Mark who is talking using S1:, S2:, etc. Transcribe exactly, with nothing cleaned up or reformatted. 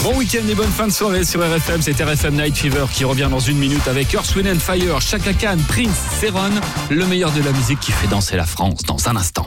S1: Bon week-end et bonne fin de soirée sur R F M. C'est R F M Night Fever qui revient dans une minute avec Earth, Wind and Fire, Chaka Khan, Prince, Céron, le meilleur de la musique qui fait danser la France dans un instant.